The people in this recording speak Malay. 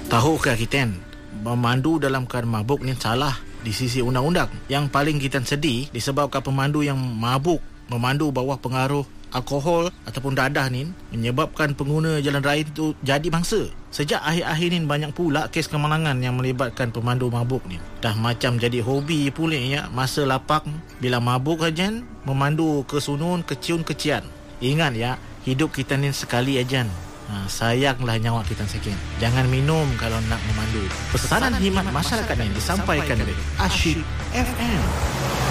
Tahukah kita memandu dalam keadaan mabuk ni salah di sisi undang-undang. Yang paling kita sedih disebabkan pemandu yang mabuk memandu bawah pengaruh alkohol ataupun dadah ni menyebabkan pengguna jalan raya itu jadi mangsa. Sejak akhir-akhir ni banyak pula kes kemalangan yang melibatkan pemandu mabuk ni. Dah macam jadi hobi pula ya, masa lapak bila mabuk aja memandu ke sunun, ke ciun, ke cian. Ingat ya, hidup kita ni sekali aja. Sayanglah nyawa kita sekian. Jangan minum kalau nak memandu. Pesanan khidmat masyarakat ini disampaikan oleh Asyik FM.